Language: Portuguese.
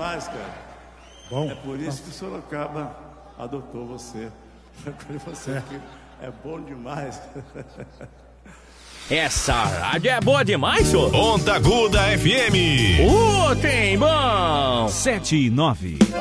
demais, cara. Bom. É por isso que o Sorocaba adotou você. Você aqui é bom demais. Essa rádio é boa demais, senhor. Ponta Aguda FM. Tem bom. 7 e 9.